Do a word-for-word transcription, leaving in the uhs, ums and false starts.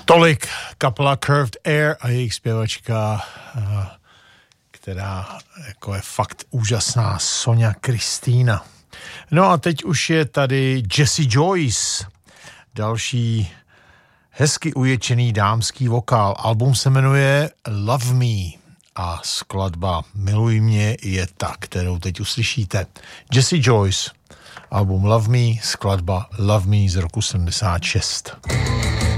Tolik kapela Curved Air a jejich zpěvačka, která jako je fakt úžasná, Sonia Kristýna. No a teď už je tady Jessie Joyce, další hezky uječený dámský vokál. Album se jmenuje Love Me a skladba Miluj mě je ta, kterou teď uslyšíte. Jessie Joyce, album Love Me, skladba Love Me z roku sedmdesát šest.